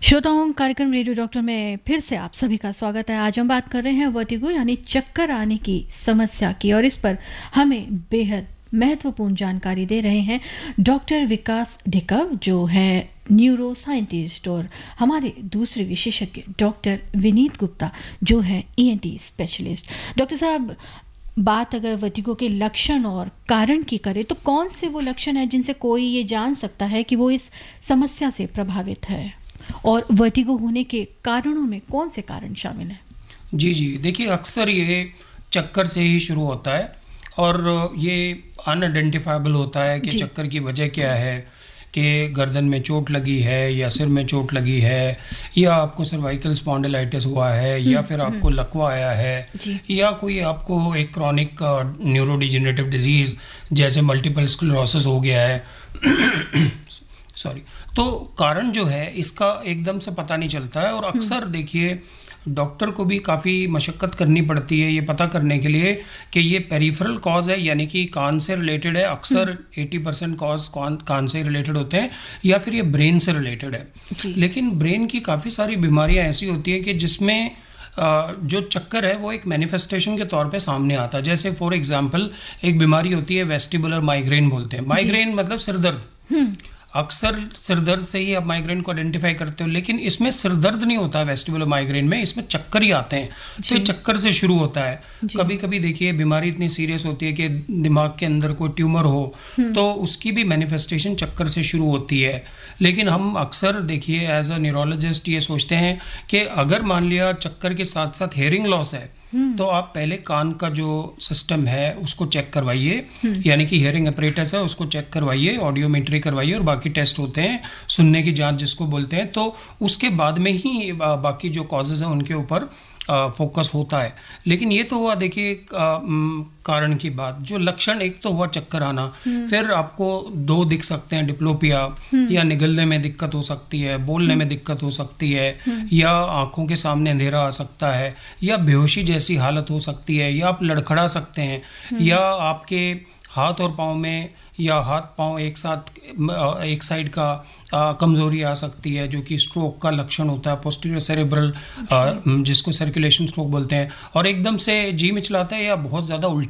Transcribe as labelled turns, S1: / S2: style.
S1: श्रोताओं, कार्यक्रम radio doctor में फिर से आप सभी का स्वागत है। आज हम बात कर रहे हैं वर्टिगो यानी चक्कर आने की समस्या की, और इस पर हमें बेहद महत्वपूर्ण जानकारी दे रहे हैं डॉक्टर विकास ढिकव, जो है न्यूरो साइंटिस्ट, और हमारे दूसरे विशेषज्ञ डॉक्टर विनीत गुप्ता, जो है ईएनटी स्पेशलिस्ट। डॉक्टर साहब, बात अगर वर्टिगो के लक्षण और कारण की करें तो कौन से वो लक्षण हैं जिनसे कोई ये जान सकता है कि वो इस समस्या से प्रभावित है, और वर्टिगो होने के कारणों में कौन से कारण शामिल हैं?
S2: जी जी, देखिए अक्सर ये चक्कर से ही शुरू होता है और ये अनआइडेंटिफाइबल होता है कि चक्कर की वजह क्या है, कि गर्दन में चोट लगी है या सिर में चोट लगी है या आपको सर्वाइकल स्पॉन्डिलाइटिस हुआ है या फिर आपको लकवा आया है या कोई आपको एक क्रॉनिक न्यूरोडिजेनरेटिव डिजीज़ जैसे मल्टीपल स्क्लेरोसिस हो गया है सॉरी। तो कारण जो है इसका एकदम से पता नहीं चलता है, और अक्सर देखिए डॉक्टर को भी काफ़ी मशक्क़त करनी पड़ती है ये पता करने के लिए कि ये पेरिफेरल कॉज है, यानी कि कान से रिलेटेड है। अक्सर 80% कॉज कान से रिलेटेड होते हैं या फिर ये ब्रेन से रिलेटेड है। लेकिन ब्रेन की काफ़ी सारी बीमारियां ऐसी होती हैं कि जिसमें जो चक्कर है वो एक मैनिफेस्टेशन के तौर पे सामने आता है। जैसे फॉर एग्जांपल एक बीमारी होती है वेस्टिबुलर माइग्रेन बोलते हैं। माइग्रेन मतलब सिरदर्द। अक्सर सिरदर्द से ही आप माइग्रेन को आइडेंटिफाई करते हो, लेकिन इसमें सिरदर्द नहीं होता है वेस्टिबुलर माइग्रेन में, इसमें चक्कर ही आते हैं। तो ये चक्कर से शुरू होता है। कभी कभी देखिए बीमारी इतनी सीरियस होती है कि दिमाग के अंदर कोई ट्यूमर हो तो उसकी भी मैनिफेस्टेशन चक्कर से शुरू होती है। लेकिन हम अक्सर देखिए एज अ न्यूरोलॉजिस्ट ये सोचते हैं कि अगर मान लिया चक्कर के साथ साथ हेयरिंग लॉस है तो आप पहले कान का जो सिस्टम है उसको चेक करवाइए, यानी कि हियरिंग अपरेटस है उसको चेक करवाइए, ऑडियोमेट्री करवाइए और बाकी टेस्ट होते हैं, सुनने की जांच जिसको बोलते हैं। तो उसके बाद में ही बाकी जो कॉजेज हैं उनके ऊपर फोकस होता है। लेकिन ये तो हुआ देखिए कारण की बात। जो लक्षण, एक तो हुआ चक्कर आना, फिर आपको दो दिख सकते हैं, डिप्लोपिया, या निगलने में दिक्कत हो सकती है, बोलने में दिक्कत हो सकती है, या आंखों के सामने अंधेरा आ सकता है, या बेहोशी जैसी हालत हो सकती है, या आप लड़खड़ा सकते हैं, या आपके हाथ और पाँव में या हाथ पाँव एक साथ एक साइड का कमज़ोरी आ सकती है, जो कि स्ट्रोक का लक्षण होता है, पोस्टीरियर सेरेब्रल जिसको सर्कुलेशन स्ट्रोक बोलते हैं, और एकदम से जी मिचलाता है या बहुत ज़्यादा उल्टी